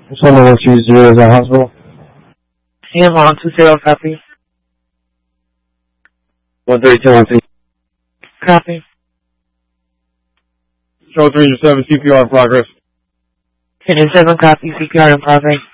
Someone 120 is at hospital. AM 120, copy. 132, 132. Copy. Show 307, CPR in progress. 307, copy. CPR in progress.